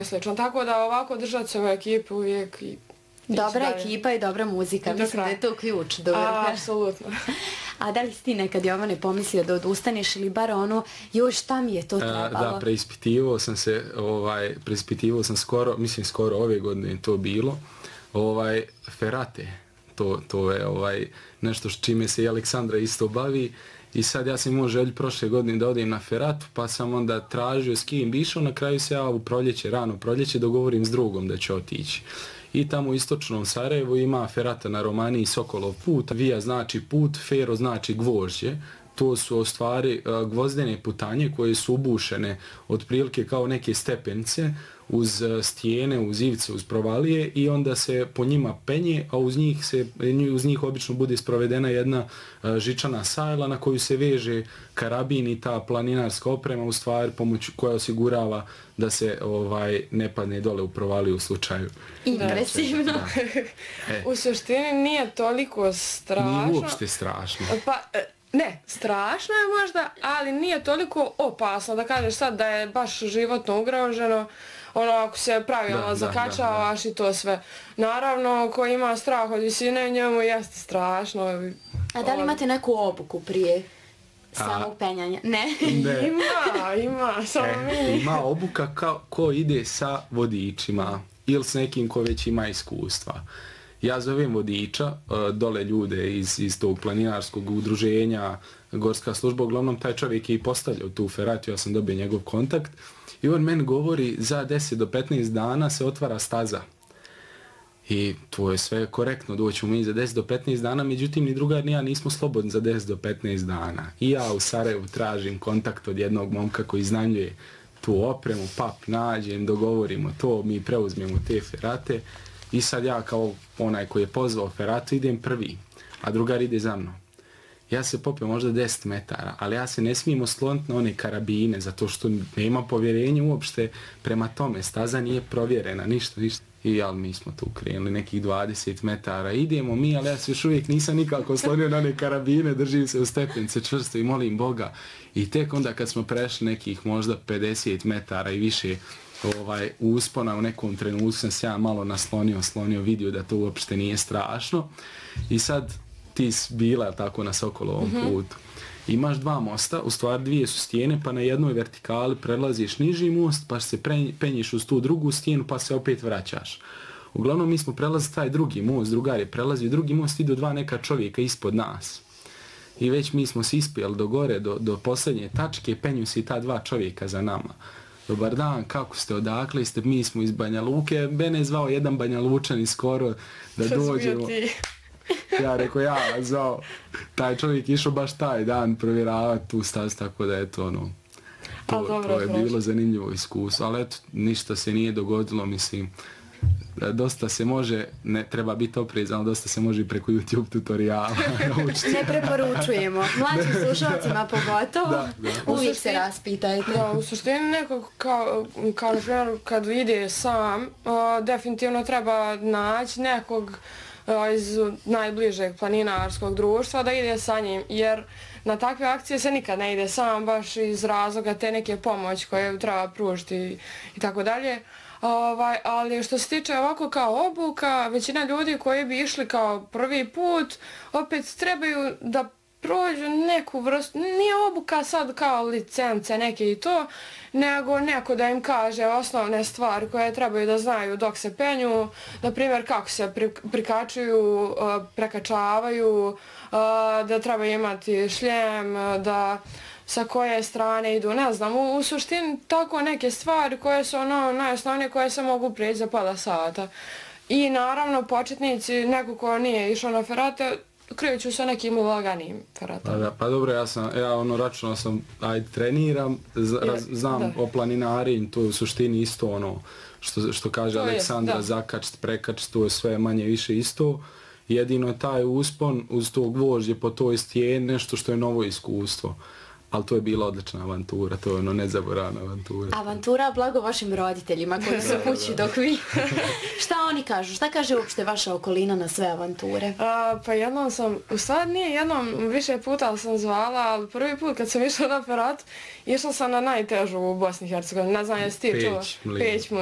slično. Tako da ovako držati se u ekipu uvijek i dobra ekipa i dobra muzika. Mislim da je to ključ. Apsolutno. A da li si ti nekad, Jovane, pomislio da odustaneš ili bar ono, još šta mi je to trebalo? Da, preispitivao sam skoro ove godine to bilo. Ferate, to je nešto što čime se i Aleksandra isto bavi. I sad ja sam imao želju prošle godine da odem na feratu, pa sam onda tražio s kim bi išao, na kraju se ja u rano proljeće dogovorim s drugom da će otići. I tamo u istočnom Sarajevu ima ferata na Romaniji Sokolov put, vija znači put, fero znači gvožđe. To su u stvari gvozdene putanje koje su ubušene otprilike kao neke stepenice uz stijene, uz ivice, uz provalije i onda se po njima penje, a uz njih obično bude sprovedena jedna žičana sajla na koju se veže karabin i ta planinarska oprema u stvari koja osigurava da se ne padne dole u provaliju u slučaju. Impresivno. U suštini nije toliko strašno. Nije uopšte strašno. Ne, strašno je možda, ali nije toliko opasno da kažeš sad da je baš životno ugroženo, ako se pravilno zakačavaš i to sve. Naravno, ko ima strah od visine, njemu jeste strašno. A da li imate neku obuku prije samog penjanja? Ne. Ima, samo mi. Ima obuka ko ide sa vodičima ili s nekim ko već ima iskustva. Ja zovem vodiča, dole ljude iz tog planinarskog udruženja, Gorska služba, uglavnom taj čovjek je i postavljao tu feratu, ja sam dobio njegov kontakt i on meni govori za 10 do 15 dana se otvara staza. I to je sve korektno, doćemo mi za 10 do 15 dana, međutim ni drugar ni ja nismo slobodni za 10 do 15 dana. I ja u Sarajevu tražim kontakt od jednog momka koji iznajmljuje tu opremu, nađem, dogovorimo to, mi preuzmemo te ferate. I sad ja kao onaj koji je pozvao feratu idem prvi, a drugar ide za mnom. Ja se popio možda 10 metara, ali ja se ne smijem osloniti na one karabine, zato što nema povjerenja uopšte prema tome. Staza nije provjerena, ništa. I mi smo tu krenuli nekih 20 metara. Idemo mi, ali ja se još uvijek nisam nikako oslonio na one karabine, držim se u stepenice čvrsto i molim Boga. I tek onda kad smo prešli nekih možda 50 metara i više uspona, u nekom trenutku sam se ja malo naslonio, vidio da to uopšte nije strašno. I sad ti si bila tako na Sokolovom putu. Imaš dva mosta, u stvari dvije su stijene, pa na jednoj vertikali prelaziš niži most, pa se penješ uz tu drugu stijenu, pa se opet vraćaš. Uglavnom mi smo prelazili taj drugi most, drugar je prelazio drugi most i do dva neka čovjeka ispod nas. I već mi smo se ispijali do gore, do posljednje tačke, penju se i ta dva čovjeka za nama. Dobar dan, kako ste, odakle ste, mi smo iz Banja Luke, mene je zvao jedan Banja Lučan skoro da dođemo. Ja rekao, ja zvao, taj čovjek išao baš taj dan provjeravati tu stazu, tako da je to to je bilo zanimljivo iskustvo, ali eto, ništa se nije dogodilo, mislim, dosta se može, ne treba biti oprezan, dosta se može preko YouTube tutoriala naučiti. Ne preporučujemo, mlađim slušalcima pogotovo, uvijek se raspitajte. U suštini nekog, kao na primjer, kad ide sam, definitivno treba naći nekog iz najbližeg planinarskog društva da ide sa njim, jer na takve akcije se nikad ne ide sam, baš iz razloga te neke pomoći koje treba pružiti i tako dalje. Ali što se tiče ovako kao obuka, većina ljudi koji bi išli kao prvi put, opet trebaju da prođu neku vrstu, nije obuka sad kao licence neke i to, nego neko da im kaže osnovne stvari koje trebaju da znaju dok se penju, na primjer kako se prikačuju, prekačavaju, da trebaju imati šljem, da sa koje strane idu, ne znam, u suštini tako neke stvari koje su najosnovnije koje se mogu prijeći za pola sata. I naravno početnici, neko ko nije išao na ferate, kreću sa nekim laganim feratama. Pa dobro, ja računao sam, treniram, znam o planinarinju, to je u suštini isto što kaže Aleksandra, zakačit, prekačit, to je sve manje više isto. Jedino taj uspon uz to gvožđe po toj stijeni nešto što je novo iskustvo. Ali to je bila odlična avantura, to je nezaboravna avantura. Avantura, blago vašim roditeljima koji su kući dok vi... Šta oni kažu? Šta kaže uopšte vaša okolina na sve avanture? Pa jednom sam, u stvari nije jednom, više puta sam zvala, ali prvi put kad sam išla na ferat, išla sam na najtežu u Bosni i Hercegovini. Ne znam, jesi ti čuo? Peć.